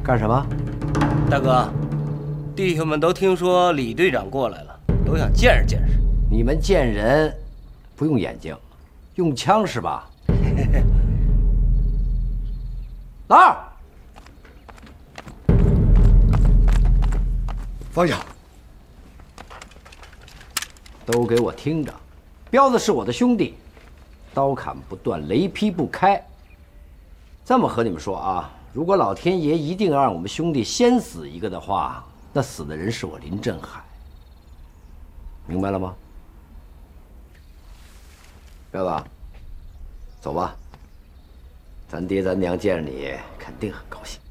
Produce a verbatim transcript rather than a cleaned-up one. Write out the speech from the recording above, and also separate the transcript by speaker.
Speaker 1: 干什么？
Speaker 2: 大哥，弟兄们都听说李队长过来了，都想见识见识。
Speaker 1: 你们见人不用眼睛，用枪是吧？老二，
Speaker 3: 放下！
Speaker 1: 都给我听着，彪子是我的兄弟，刀砍不断，雷劈不开。这么和你们说啊，如果老天爷一定要让我们兄弟先死一个的话，那死的人是我林振海，明白了吗？彪子，走吧，咱爹咱娘见着你肯定很高兴。